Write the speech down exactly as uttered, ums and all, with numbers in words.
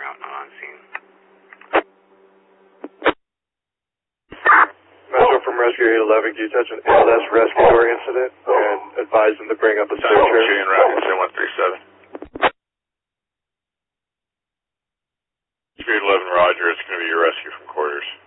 route, not on scene. Metro from Rescue eight eleven, can you touch an A L S rescue door incident and advise them to bring up a searcher? Shooting route, seven one three seven. Rescue eight eleven, roger, it's going to be your rescue from quarters.